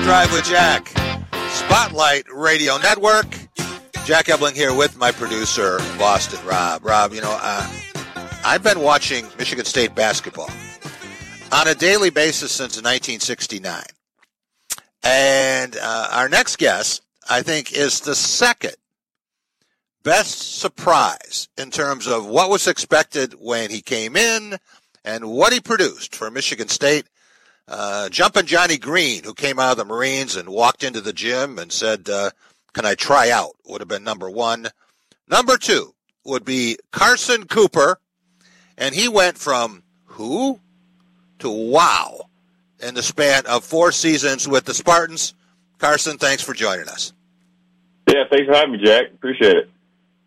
Drive with Jack, Spotlight Radio Network. Jack Ebling here with my producer, Boston Rob. Rob, I've been watching Michigan State basketball on a daily basis since 1969. And our next guest, I think, is the second best surprise in terms of what was expected when he came in and what he produced for Michigan State. Jumpin' Johnny Green, who came out of the Marines and walked into the gym and said, can I try out, would have been number one. Number two would be Carson Cooper, and he went from who to wow in the span of 4 seasons with the Spartans. Carson, thanks for joining us. Yeah, thanks for having me, Jack. Appreciate it.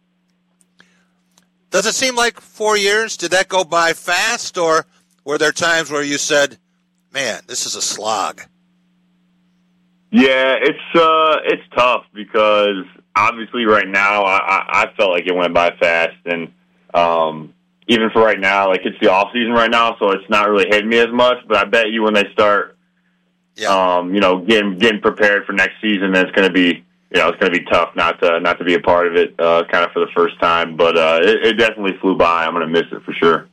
Does it seem like 4 years? Did that go by fast, or were there times where you said, man, this is a slog? Yeah, it's tough because obviously right now I felt like it went by fast, and even for right now, like it's the off season right now, so it's not really hitting me as much. But I bet you when they start, getting prepared for next season, it's going to be it's going to be tough not to be a part of it, kind of for the first time. But it definitely flew by. I'm going to miss it for sure.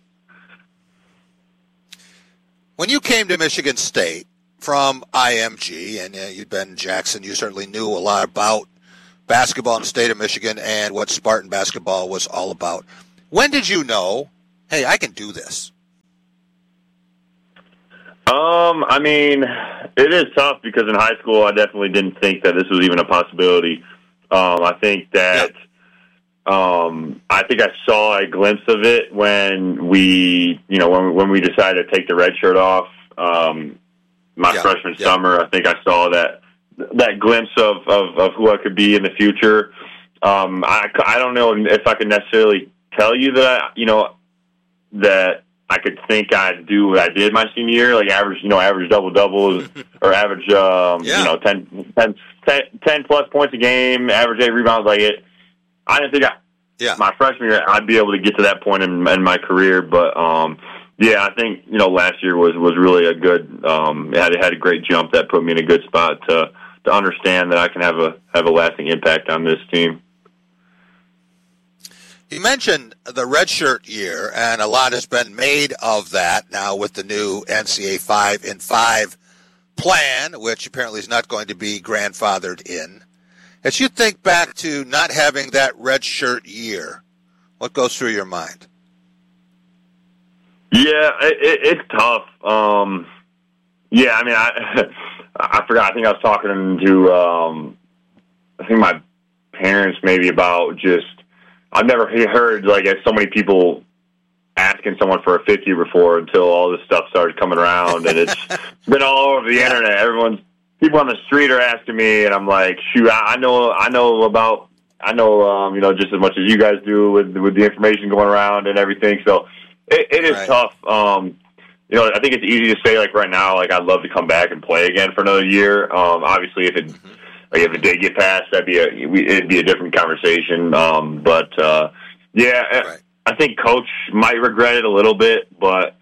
When you came to Michigan State from IMG, and you'd been in Jackson, you certainly knew a lot about basketball in the state of Michigan and what Spartan basketball was all about. When did you know, hey, I can do this? I mean, it is tough because in high school I definitely didn't think that this was even a possibility. I think that I saw a glimpse of it when we decided to take the red shirt off. My freshman summer, I think I saw that glimpse of who I could be in the future. I don't know if I could necessarily tell you that that I could think I'd do what I did my senior year, like average double-doubles or average 10 plus points a game, average 8 rebounds. Like it, I didn't think my freshman year I'd be able to get to that point in my career, but I think last year was really a good. It had a great jump that put me in a good spot to understand that I can have a lasting impact on this team. You mentioned the redshirt year, and a lot has been made of that now with the new NCAA 5-in-5 plan, which apparently is not going to be grandfathered in. As you think back to not having that redshirt year, what goes through your mind? Yeah, it's tough. I mean, I forgot. I think I was talking to I think my parents maybe about just. I've never heard so many people asking someone for a fifth year before until all this stuff started coming around, and it's been all over the internet. People on the street are asking me, and I'm like, shoot, I know just as much as you guys do with the information going around and everything. So it is tough. I think it's easy to say right now, I'd love to come back and play again for another year. Obviously, if it did get passed, it'd be a different conversation. I think Coach might regret it a little bit, but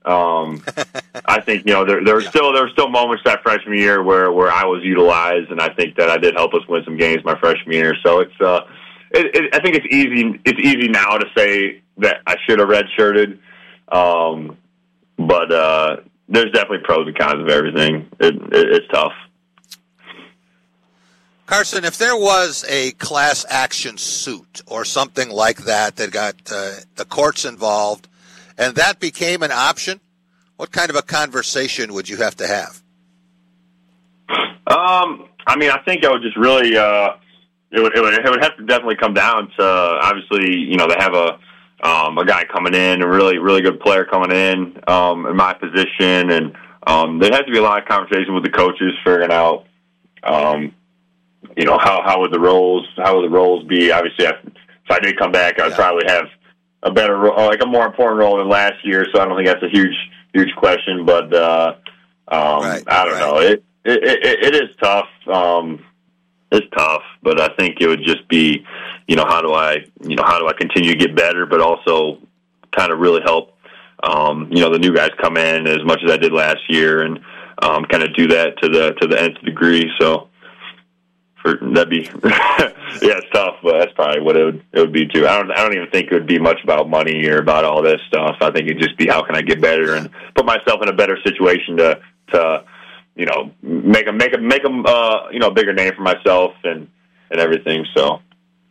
I think there were still moments that freshman year where I was utilized, and I think that I did help us win some games my freshman year. So it's I think it's easy. It's easy now to say that I should have redshirted, but there's definitely pros and cons of everything. It's tough. Carson, if there was a class action suit or something like that got the courts involved, and that became an option, what kind of a conversation would you have to have? I mean, I think I would just really it would have to definitely come down to obviously they have a guy coming in, a really good player coming in my position, and there'd have to be a lot of conversation with the coaches figuring out. How would the roles be? Obviously, if I did come back, I'd probably have a better role, a more important role than last year. So I don't think that's a huge question. But I don't know. It is tough. It's tough, but I think it would just be, how do I continue to get better, but also kind of really help, the new guys come in as much as I did last year, and kind of do that to the nth degree. So that'd be yeah, it's tough, but that's probably what it would be too. I don't even think it would be much about money or about all this stuff. I think it'd just be how can I get better and put myself in a better situation to you know, make a you know, a bigger name for myself and everything. So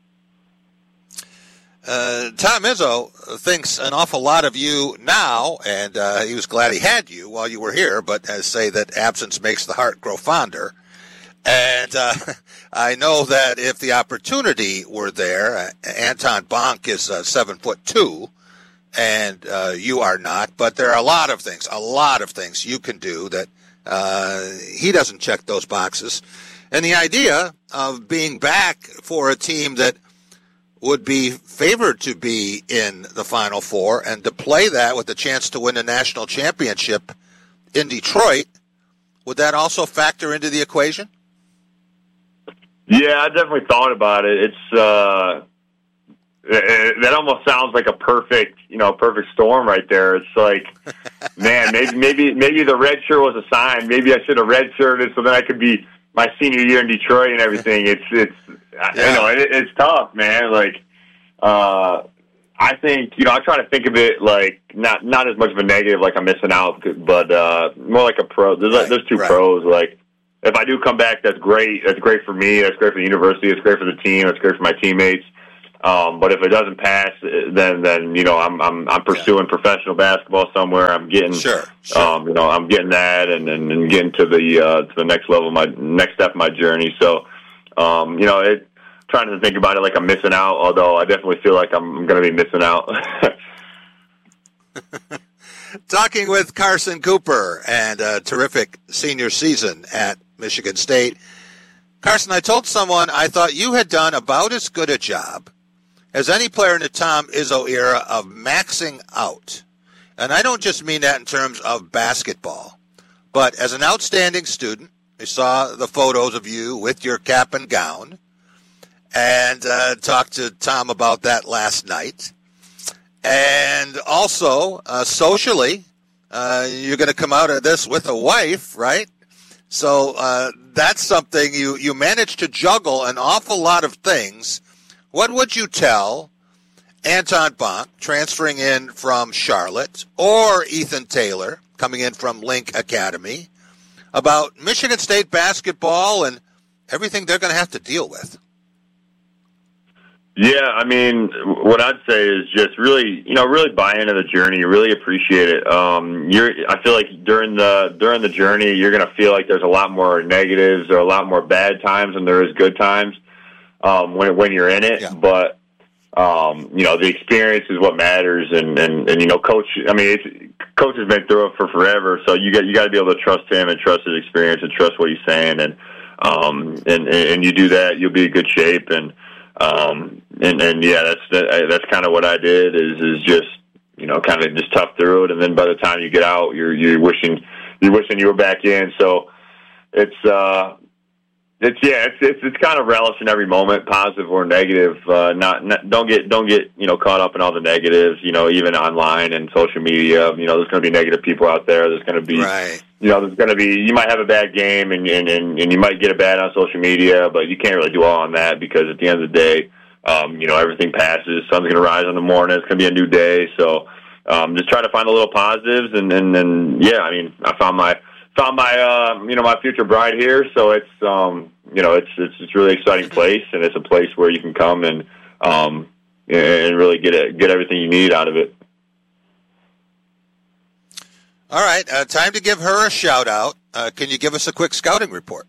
Tom Izzo thinks an awful lot of you now, and he was glad he had you while you were here, but say that absence makes the heart grow fonder. And I know that if the opportunity were there, Anton Bonk is 7'2", and you are not, but there are a lot of things you can do that he doesn't check those boxes. And the idea of being back for a team that would be favored to be in the Final Four and to play that with the chance to win a national championship in Detroit, would that also factor into the equation? Yeah, I definitely thought about it. It's that almost sounds like a perfect storm right there. It's like, man, maybe the red shirt was a sign. Maybe I should have red shirted so then I could be my senior year in Detroit and everything. It's it's tough, man. Like, I think, you know, I try to think of it like not as much of a negative, like I'm missing out, but more like a pro. There's two pros. Like, if I do come back, that's great. That's great for me. That's great for the university. It's great for the team. It's great for my teammates. But if it doesn't pass, then you know I'm pursuing professional basketball somewhere. I'm getting sure. You know, I'm getting that and getting to the next level, my next step of my journey. So you know, trying to think about it like I'm missing out, although I definitely feel like I'm going to be missing out. Talking with Carson Cooper and a terrific senior season at Michigan State. Carson, I told someone I thought you had done about as good a job as any player in the Tom Izzo era of maxing out. And I don't just mean that in terms of basketball, but as an outstanding student. I saw the photos of you with your cap and gown and talked to Tom about that last night. And also, socially, you're going to come out of this with a wife, right? So that's something you managed to juggle an awful lot of things. What would you tell Anton Bonk transferring in from Charlotte or Ethan Taylor coming in from Link Academy about Michigan State basketball and everything they're going to have to deal with? Yeah, I mean, what I'd say is just really buy into the journey. Really appreciate it. I feel like during the journey, you're going to feel like there's a lot more negatives or a lot more bad times than there is good times when you're in it. Yeah. But you know, the experience is what matters, and you know, coach. I mean, coach has been through it for forever, so you got to be able to trust him and trust his experience and trust what he's saying, and you do that, you'll be in good shape. And yeah, that's kind of what I did is just, you know, kind of just tough through it. And then by the time you get out, you're wishing you were back in. So it's kind of relishing every moment, positive or negative. Don't get, you know, caught up in all the negatives, you know, even online and social media. You know, there's going to be negative people out there. There's going to be, right. You know, there's going to be, you might have a bad game and you might get a bad on social media, but you can't really do all on that because at the end of the day, you know, everything passes. Sun's going to rise in the morning. It's going to be a new day. So, just try to find a little positives and yeah, I mean, I found my you know, my future bride here. So it's, you know, it's a really exciting place, and it's a place where you can come and really get everything you need out of it. All right, time to give her a shout-out. Can you give us a quick scouting report?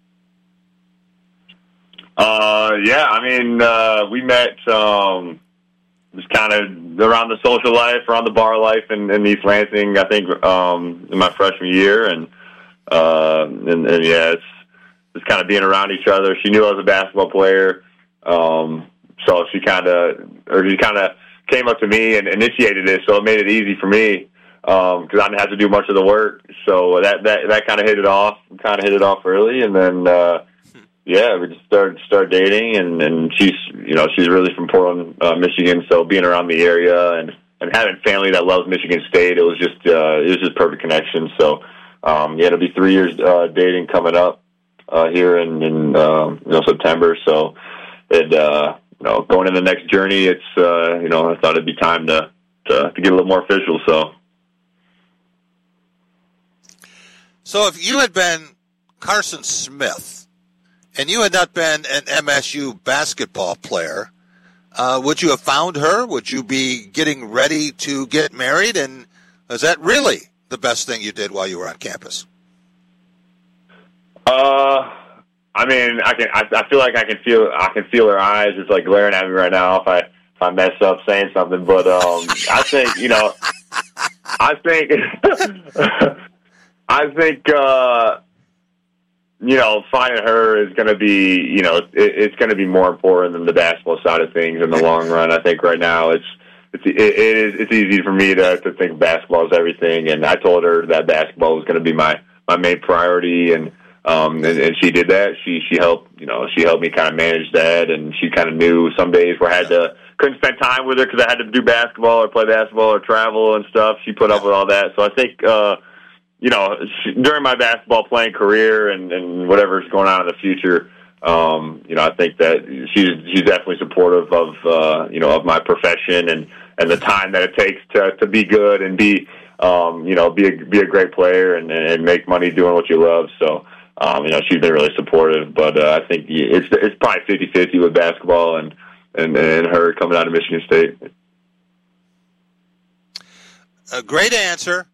Yeah, I mean, we met just kind of around the social life, around the bar life in East Lansing, I think, in my freshman year. And yeah, it's just kind of being around each other. She knew I was a basketball player, so she kind of came up to me and initiated it, so it made it easy for me. Because I didn't have to do much of the work, so that kind of hit it off. Kind of hit it off early, and then yeah, we just started dating, and she's really from Portland, Michigan, so being around the area and having family that loves Michigan State, it was just perfect connection. So it'll be 3 years dating coming up here in September. So going in the next journey, it's I thought it'd be time to get a little more official. So if you had been Carson Smith and you had not been an MSU basketball player, would you have found her? Would you be getting ready to get married? And is that really the best thing you did while you were on campus? I mean, I feel like I can feel her eyes. It's like glaring at me right now if I mess up saying something. But I think finding her is going to be, it's going to be more important than the basketball side of things in the long run. I think right now it's easy for me to think basketball is everything, and I told her that basketball was going to be my main priority, and she did that. She helped me kind of manage that, and she kind of knew some days where I couldn't spend time with her because I had to do basketball or play basketball or travel and stuff. She put up with all that. So I think, during my basketball playing career and whatever's going on in the future, I think that she's definitely supportive of my profession and the time that it takes to be good and be a great player and make money doing what you love. So, she's been really supportive, but I think it's probably 50-50 with basketball and her coming out of Michigan State. A great answer.